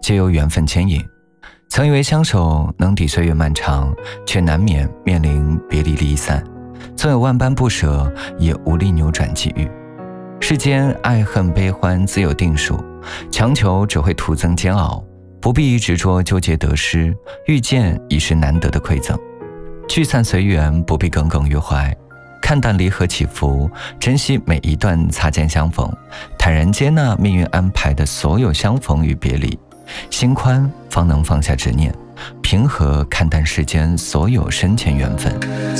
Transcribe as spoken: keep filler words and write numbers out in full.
皆由缘分牵引。曾以为相守能抵岁月漫长，却难免面临别离离散。纵有万般不舍，也无力扭转际遇。世间爱恨悲欢自有定数，强求只会徒增煎熬。不必执着纠结得失，遇见已是难得的馈赠。聚散随缘，不必耿耿于怀，看淡离合起伏，珍惜每一段擦肩相逢，坦然接纳命运安排的所有相逢与别离。心宽方能放下执念，平和看淡世间所有深浅缘分。